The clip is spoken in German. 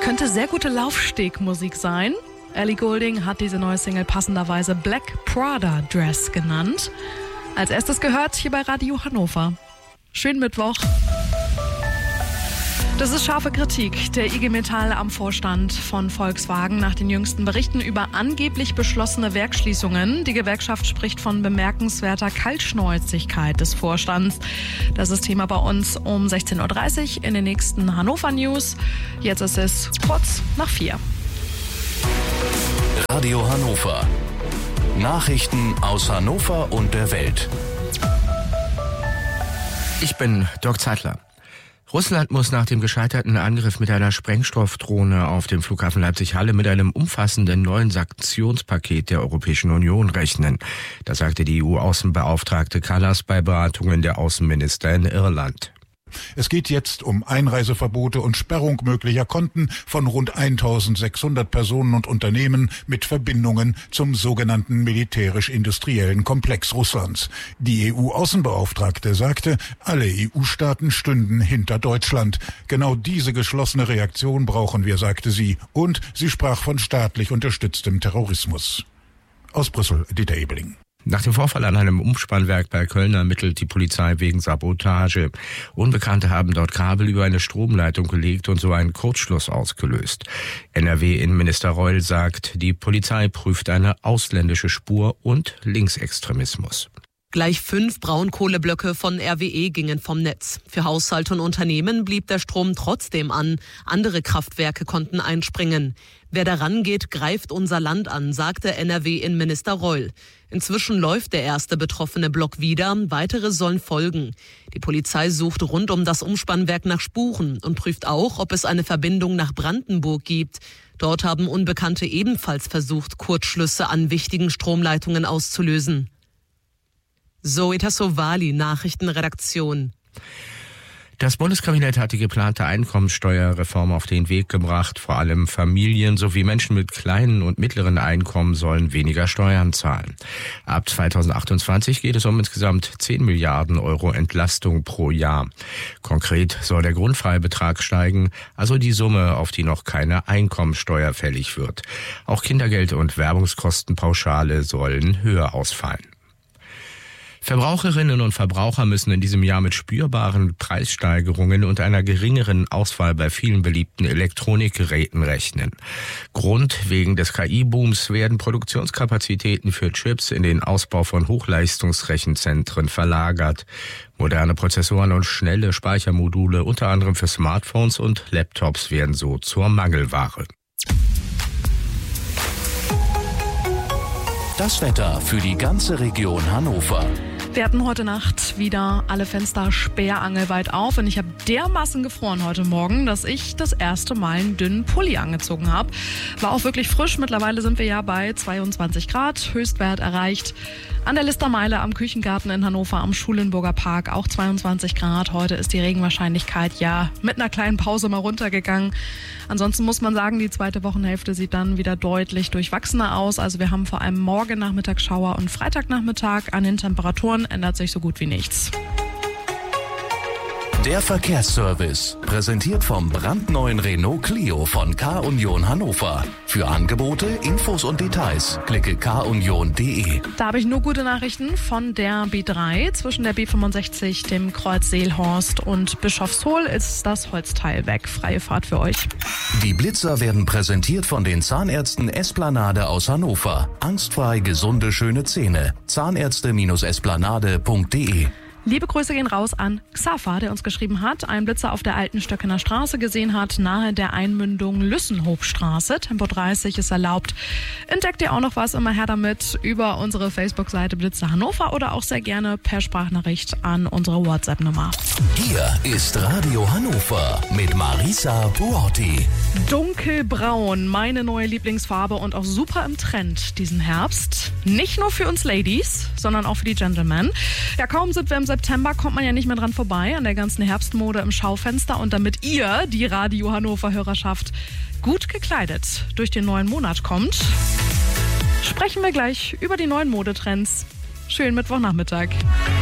Könnte sehr gute Laufstegmusik sein. Ellie Goulding hat diese neue Single passenderweise Black Prada Dress genannt. Als erstes gehört hier bei Radio Hannover. Schönen Mittwoch. Das ist scharfe Kritik der IG Metall am Vorstand von Volkswagen nach den jüngsten Berichten über angeblich beschlossene Werksschließungen. Die Gewerkschaft spricht von bemerkenswerter Kaltschnäuzigkeit des Vorstands. Das ist Thema bei uns um 16.30 Uhr in den nächsten Hannover News. Jetzt ist es kurz nach 4. Radio Hannover. Nachrichten aus Hannover und der Welt. Ich bin Dirk Zeitler. Russland muss nach dem gescheiterten Angriff mit einer Sprengstoffdrohne auf dem Flughafen Leipzig-Halle mit einem umfassenden neuen Sanktionspaket der Europäischen Union rechnen. Das sagte die EU-Außenbeauftragte Kallas bei Beratungen der Außenminister in Irland. Es geht jetzt um Einreiseverbote und Sperrung möglicher Konten von rund 1600 Personen und Unternehmen mit Verbindungen zum sogenannten militärisch-industriellen Komplex Russlands. Die EU-Außenbeauftragte sagte, alle EU-Staaten stünden hinter Deutschland. Genau diese geschlossene Reaktion brauchen wir, sagte sie. Und sie sprach von staatlich unterstütztem Terrorismus. Aus Brüssel, Dieter Ebeling. Nach dem Vorfall an einem Umspannwerk bei Köln ermittelt die Polizei wegen Sabotage. Unbekannte haben dort Kabel über eine Stromleitung gelegt und so einen Kurzschluss ausgelöst. NRW-Innenminister Reul sagt, die Polizei prüft eine ausländische Spur und Linksextremismus. Gleich 5 Braunkohleblöcke von RWE gingen vom Netz. Für Haushalte und Unternehmen blieb der Strom trotzdem an. Andere Kraftwerke konnten einspringen. Wer daran geht, greift unser Land an, sagte NRW-Innenminister Reul. Inzwischen läuft der erste betroffene Block wieder, weitere sollen folgen. Die Polizei sucht rund um das Umspannwerk nach Spuren und prüft auch, ob es eine Verbindung nach Brandenburg gibt. Dort haben Unbekannte ebenfalls versucht, Kurzschlüsse an wichtigen Stromleitungen auszulösen. Zoe Tassovali, Nachrichtenredaktion. Das Bundeskabinett hat die geplante Einkommensteuerreform auf den Weg gebracht. Vor allem Familien sowie Menschen mit kleinen und mittleren Einkommen sollen weniger Steuern zahlen. Ab 2028 geht es um insgesamt 10 Milliarden Euro Entlastung pro Jahr. Konkret soll der Grundfreibetrag steigen, also die Summe, auf die noch keine Einkommensteuer fällig wird. Auch Kindergeld und Werbungskostenpauschale sollen höher ausfallen. Verbraucherinnen und Verbraucher müssen in diesem Jahr mit spürbaren Preissteigerungen und einer geringeren Auswahl bei vielen beliebten Elektronikgeräten rechnen. Grund: wegen des KI-Booms werden Produktionskapazitäten für Chips in den Ausbau von Hochleistungsrechenzentren verlagert. Moderne Prozessoren und schnelle Speichermodule, unter anderem für Smartphones und Laptops, werden so zur Mangelware. Das Wetter für die ganze Region Hannover. Wir hatten heute Nacht wieder alle Fenster sperrangelweit auf und ich habe dermaßen gefroren heute Morgen, dass ich das erste Mal einen dünnen Pulli angezogen habe. War auch wirklich frisch. Mittlerweile sind wir ja bei 22 Grad, Höchstwert erreicht. An der Listermeile am Küchengarten in Hannover am Schulenburger Park auch 22 Grad. Heute ist die Regenwahrscheinlichkeit ja mit einer kleinen Pause mal runtergegangen. Ansonsten muss man sagen, die zweite Wochenhälfte sieht dann wieder deutlich durchwachsener aus. Also wir haben vor allem morgen Nachmittag Schauer und Freitagnachmittag. An den Temperaturen ändert sich so gut wie nichts. Der Verkehrsservice, präsentiert vom brandneuen Renault Clio von K-Union Hannover. Für Angebote, Infos und Details klicke kunion.de. Da habe ich nur gute Nachrichten von der B3. Zwischen der B65, dem Kreuz Seelhorst und Bischofshohl ist das Holzteil weg. Freie Fahrt für euch. Die Blitzer werden präsentiert von den Zahnärzten Esplanade aus Hannover. Angstfrei gesunde, schöne Zähne. Zahnärzte-esplanade.de. Liebe Grüße gehen raus an Xafa, der uns geschrieben hat, einen Blitzer auf der alten Stöckener Straße gesehen hat, nahe der Einmündung Lüssenhofstraße. Tempo 30 ist erlaubt. Entdeckt ihr auch noch was? Immer her damit über unsere Facebook-Seite Blitzer Hannover oder auch sehr gerne per Sprachnachricht an unsere WhatsApp-Nummer. Hier ist Radio Hannover mit Marisa Buotti. Dunkelbraun, meine neue Lieblingsfarbe und auch super im Trend diesen Herbst. Nicht nur für uns Ladies, sondern auch für die Gentlemen. Ja, kaum sind wir im September, kommt man ja nicht mehr dran vorbei an der ganzen Herbstmode im Schaufenster. Und damit ihr, die Radio Hannover Hörerschaft, gut gekleidet durch den neuen Monat kommt, sprechen wir gleich über die neuen Modetrends. Schönen Mittwochnachmittag.